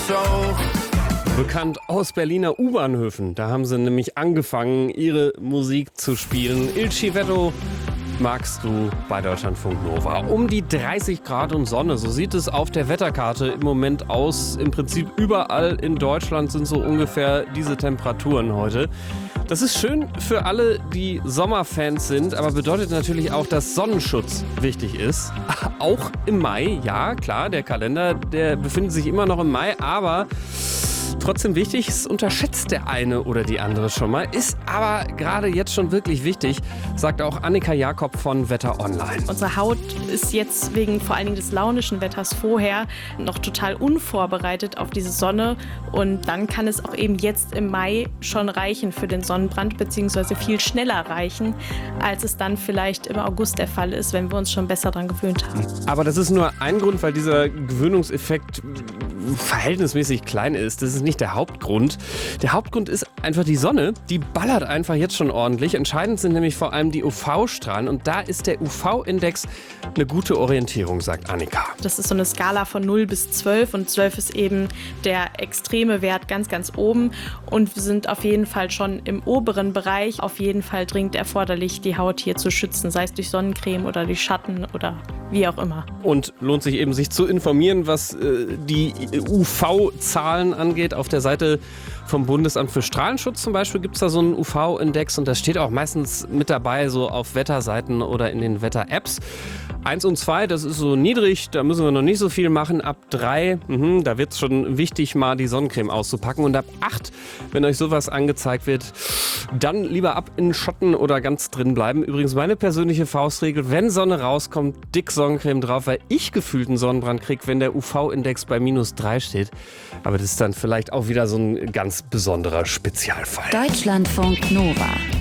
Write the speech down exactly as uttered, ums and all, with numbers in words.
auch. Bekannt aus Berliner U-Bahnhöfen. Da haben sie nämlich angefangen, ihre Musik zu spielen. Il Civetto magst du bei Deutschlandfunk Nova. Um die dreißig Grad und Sonne, so sieht es auf der Wetterkarte im Moment aus. Im Prinzip überall in Deutschland sind so ungefähr diese Temperaturen heute. Das ist schön für alle, die Sommerfans sind, aber bedeutet natürlich auch, dass Sonnenschutz wichtig ist. Auch im Mai, ja klar, der Kalender, der befindet sich immer noch im Mai, aber trotzdem wichtig, es unterschätzt der eine oder die andere schon mal, ist aber gerade jetzt schon wirklich wichtig, sagt auch Annika Jakob von Wetter Online. Unsere Haut ist jetzt wegen vor allen Dingen des launischen Wetters vorher noch total unvorbereitet auf diese Sonne und dann kann es auch eben jetzt im Mai schon reichen für den Sonnenbrand, beziehungsweise viel schneller reichen, als es dann vielleicht im August der Fall ist, wenn wir uns schon besser daran gewöhnt haben. Aber das ist nur ein Grund, weil dieser Gewöhnungseffekt verhältnismäßig klein ist. Das ist nicht der Hauptgrund. Der Hauptgrund ist einfach die Sonne. Die ballert einfach jetzt schon ordentlich. Entscheidend sind nämlich vor allem die U V-Strahlen. Und da ist der U V-Index eine gute Orientierung, sagt Annika. Das ist so eine Skala von null bis zwölf und zwölf ist eben der extreme Wert ganz, ganz oben. Und wir sind auf jeden Fall schon im oberen Bereich. Auf jeden Fall dringend erforderlich, die Haut hier zu schützen, sei es durch Sonnencreme oder durch Schatten oder wie auch immer. Und lohnt sich eben, sich zu informieren, was äh, die U V-Zahlen angeht. Auf der Seite vom Bundesamt für Strahlenschutz zum Beispiel gibt es da so einen U V-Index und das steht auch meistens mit dabei, so auf Wetterseiten oder in den Wetter-Apps. Eins und zwei, das ist so niedrig, da müssen wir noch nicht so viel machen. Ab drei, mh, da wird es schon wichtig, mal die Sonnencreme auszupacken. Und ab acht, wenn euch sowas angezeigt wird, dann lieber ab in den Schatten oder ganz drin bleiben. Übrigens meine persönliche Faustregel, wenn Sonne rauskommt, dick Sonnencreme drauf, weil ich gefühlt einen Sonnenbrand kriege, wenn der U V-Index bei minus drei steht. Aber das ist dann vielleicht auch wieder so ein ganz besonderer Spezialfall. Deutschlandfunk Nova.